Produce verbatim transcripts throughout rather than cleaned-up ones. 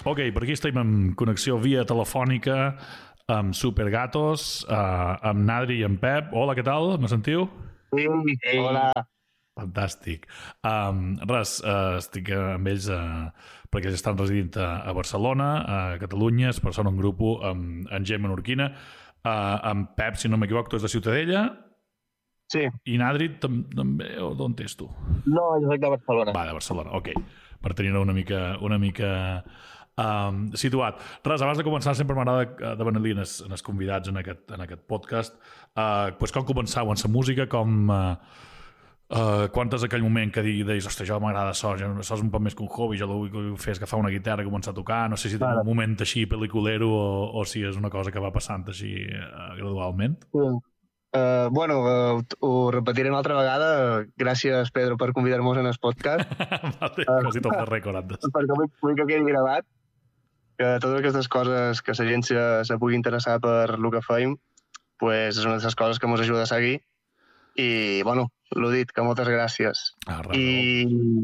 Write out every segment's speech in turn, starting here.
Ok, per aquí estem en connexió via telefònica amb Supergatos, uh, amb Nadri i amb Pep. Hola, què tal? Me sentiu? Sí, hola. Fantàstic. Um, res, uh, estic amb ells uh, perquè ells estan residint a, a Barcelona, a Catalunya, es persona un grup amb, amb gent menorquina. Uh, amb Pep, si no m'equivoco, tu és de Ciutadella. Sí. I Nadri també, o d'on ets tu? No, jo soc de Barcelona. Va, de Barcelona, ok. Per tenir una mica... Una mica Um, situat. Res, abans de començar sempre m'agrada demanar-li en, en els convidats en aquest, en aquest podcast uh, pues com començau en la música, com uh, uh, quan és aquell moment que deies, ostres, jo m'agrada això, ja, això és un poc més que un hobby, jo vull fer és agafar una guitarra i començar a tocar, no sé si teniu un moment així pel·liculero o, o si és una cosa que va passant així uh, gradualment. Sí. Uh, bueno, uh, ho repetiré una altra vegada. Gràcies, Pedro, per convidar-nos en el podcast. Vale, uh, quasi tot el rècord antes. Perquè vull, vull que quedi gravat que totes aquestes coses que la gent se, se pugui interessar per el que feim, pues és una de les coses que ens ajuda a seguir. I, bueno, l'ho dit, que moltes gràcies. Ah, I,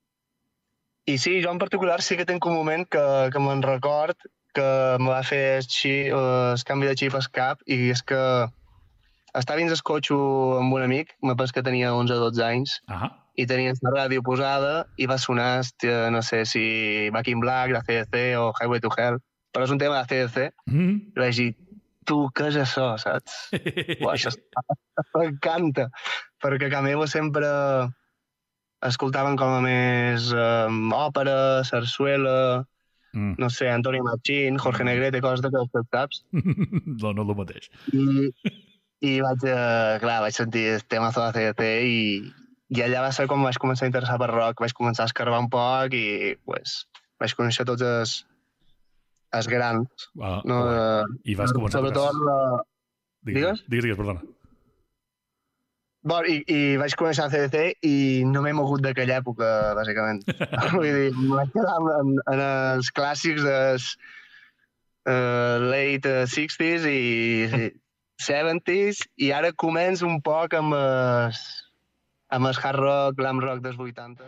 I sí, jo en particular sí que tinc un moment que, que me'n record que em va fer el, el canvi de xip al cap, i és que estava dins el cotxe amb un amic, me penso que tenia onze o dotze anys, uh -huh. i tenia la ràdio posada i va sonar, no sé si Back in Black, de C D C o Highway to Hell, però és un tema de C D C. Mm -hmm. I vaig dir, tu, què és això, saps? Uau, això m'encanta, perquè a casa meva sempre escoltaven com a més um, òpera, sarsuela, mm. no sé, Antonio Machín, Jorge Negrete, coses d'aquestes, saps? No, no és el mateix. I, i vaig, uh, clar, vaig sentir el temazo de C D C i I allà va ser quan vaig començar a interessar per rock, vaig començar a escarbar un poc i pues, vaig conèixer tots els, els grans. Ah, no? uh, I vas començar Sobretot a tocar... La... Digues? Digues, digues, perdona. Bon, i, i vaig començar a C D C i no m'he mogut d'aquella època, bàsicament. Vull dir, em vaig quedar en, en els clàssics dels uh, late sixties i seventies, i ara començo un poc amb els amb el hard rock, glam rock dels vuitanta.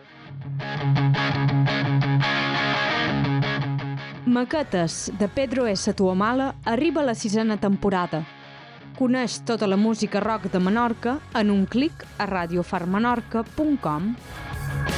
Maquetes, de Pedro S. Tuamala, arriba a la sisena temporada. Coneix tota la música rock de Menorca en un clic a radio far menorca punt com.